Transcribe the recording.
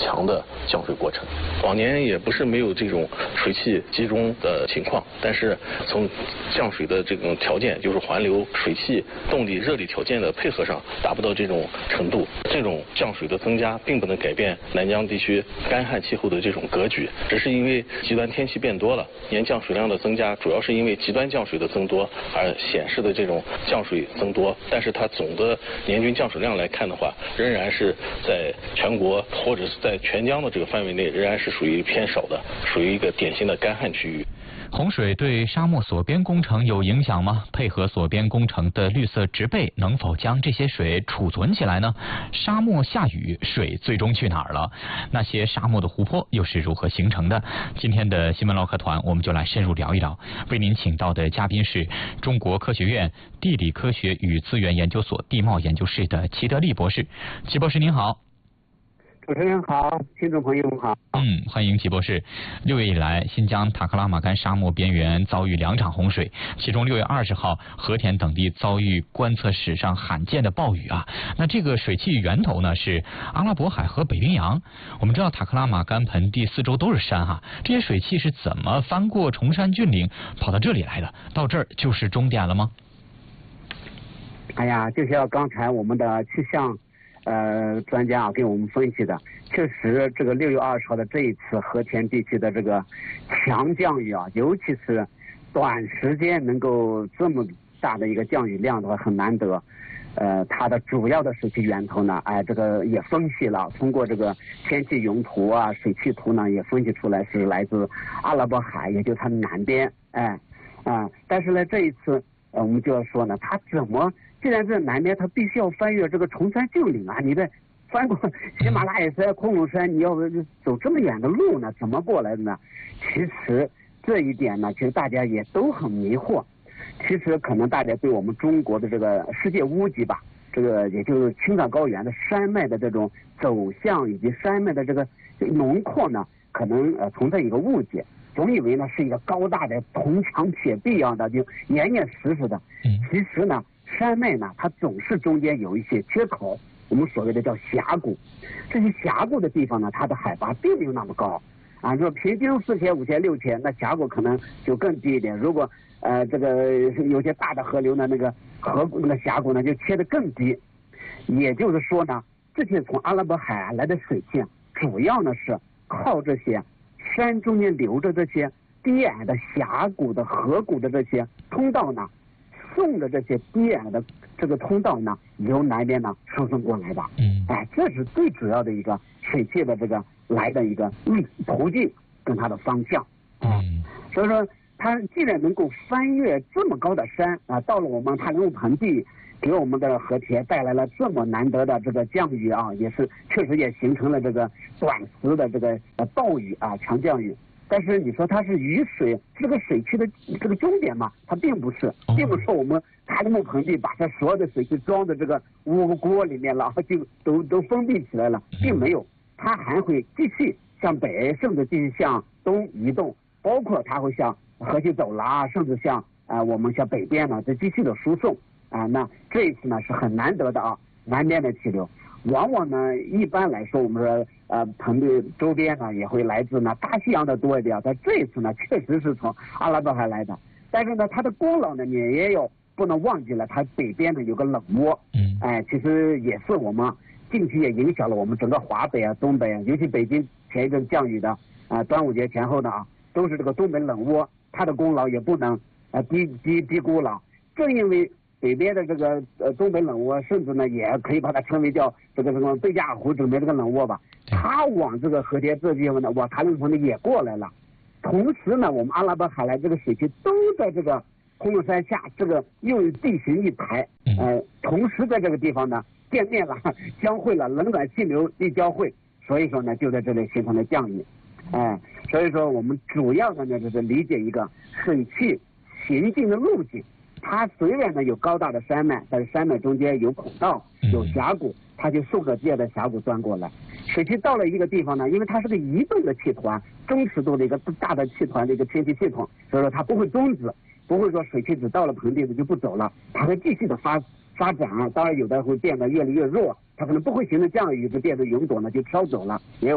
强的降水过程。往年也不是没有这种水汽集中的情况，但是从降水的这种条件，就是环流、水汽、动力、热力条件的配合上，达不到这种程度。这种降水的增加，并不能改变南江地区干旱气候的这种格局，只是因为极端天气变多了，年降水量的增加，主要是因为极端降水的增多而显示的这种降水增多。但是它总的年均降水量来看的话，仍然是在全国或者是在全江的这个范围内，仍然是属于偏少的，属于一个典型的干旱区域。 洪水对沙漠锁边工程有影响吗？配合锁边工程的绿色植被能否将这些水储存起来呢？沙漠下雨，水最终去哪儿了？那些沙漠的湖泊又是如何形成的？今天的新闻唠嗑团，我们就来深入聊一聊。为您请到的嘉宾是中国科学院地理科学与资源研究所地貌研究室的齐德利博士。齐博士您好。 主持人好，听众朋友们好。 欢迎齐博士。6月以来，新疆塔克拉玛干沙漠边缘遭遇2场洪水，其中6月20号，和田等地遭遇观测史上罕见的暴雨啊。那这个水汽源头呢是阿拉伯海和北冰洋。我们知道塔克拉玛干盆地四周都是山哈，这些水汽是怎么翻过崇山峻岭跑到这里来的？到这儿就是终点了吗？ 哎呀，就像刚才我们的气象专家给我们分析的，确实这个6月20号的这一次和田地区的这个强降雨啊，尤其是短时间能够这么大的一个降雨量的话很难得。它的主要的水汽源头呢，这个也分析了，通过这个天气云图啊、水汽图呢，也分析出来是来自阿拉伯海，也就是它南边，但是呢，这一次我们就要说呢，它怎么？既然在南边，它必须要翻越这个崇山峻岭啊！你得翻过喜马拉雅山、昆仑山，你要走这么远的路呢，怎么过来的呢？其实这一点呢，其实大家也都很迷惑。其实可能大家对我们中国的这个世界屋脊吧，这个也就是青藏高原的山脉的这种走向以及山脉的这个轮廓呢，可能存在一个误解。总以为呢是一个高大的铜墙铁壁一样的，就严严实实的。其实呢，山脉呢，它总是中间有一些缺口，我们所谓的叫峡谷。这些峡谷的地方呢，它的海拔并没有那么高啊，说平均4000、5000、6000，那峡谷可能就更低一点。如果这个有些大的河流呢，那个那个峡谷呢就切得更低。也就是说呢，这些从阿拉伯海来的水汽，主要呢是靠这些山中间流着这些低矮的峡谷的河谷的这些通道呢，送的这些低矮的这个通道呢，由南边呢输送过来的。这是最主要的一个水汽的这个来的一个途径跟它的方向。所以说它既然能够翻越这么高的山啊，到了我们塔林盆地，给我们的和田带来了这么难得的这个降雨啊，也是确实也形成了这个短时的这个暴雨啊，强降雨。但是你说它是雨水这个水汽的这个终点嘛？它并不是，并不是我们塔里木盆地把它所有的水汽装在这个锅里面了，就都封闭起来了，并没有，它还会继续向北，甚至继续向东移动，包括它会向河西走廊，甚至向我们向北边呢，再继续的输送啊。那这一次呢是很难得的啊，南边的气流。往往呢，一般来说，我们说盆地周边呢也会来自呢大西洋的多一点，但这一次呢确实是从阿拉伯海来的。但是呢，它的功劳呢你也有不能忘记了，它北边呢有个冷窝，其实也是我们近期也影响了我们整个华北啊、东北啊，尤其北京前一阵降雨的端午节前后的都是这个东北冷窝，它的功劳也不能低估了。正因为北边的这个东北冷窝，甚至呢也可以把它称为叫这个什么贝加尔湖整边这个冷窝吧，它往这个和田这地方呢，往塔里木盆地也过来了。同时呢，我们阿拉伯海来这个水汽都在这个昆仑山下，这个又地形一排，同时在这个地方呢见面了，交汇了，冷暖气流一交汇，所以说呢就在这里形成了降雨。所以说我们主要的呢就是理解一个水汽行进的路径。它虽然呢有高大的山脉，但是山脉中间有孔道、有峡谷，它就顺着这样的峡谷钻过来。水汽到了一个地方呢，因为它是个移动的气团，中尺度的一个大的气团的一个天气系统，所以说它不会终止，不会说水汽只到了盆地就不走了，它会继续的发展。当然有的会变得越来越弱，它可能不会形成降雨，就变得云朵呢就飘走了，也有。